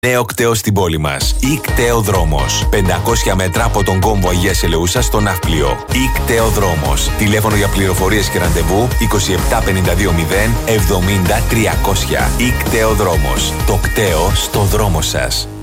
Νέο κτέο στην πόλη μας. ΙΚΤΕΟ δρόμος. 500 μέτρα από τον κόμβο Αγίας Ελεούσας στο Ναύπλιο. ΙΚΤΕΟ δρόμος. Τηλέφωνο για πληροφορίες και ραντεβού 27520 70 300. ΙΚΤΕΟ δρόμος. Το κτέο στο δρόμο σας.